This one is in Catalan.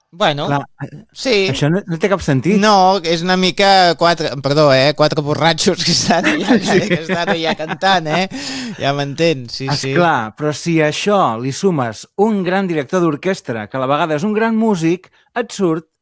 Bueno, Clar, sí. això no té cap sentit. No, és una mica quatre borratxos que estan allà, Sí. que estan allà cantant, Ja m'entens, sí, sí. Esclar, però si a això li sumes un gran director d'orquestra, que a la vegada és un gran músic, et surt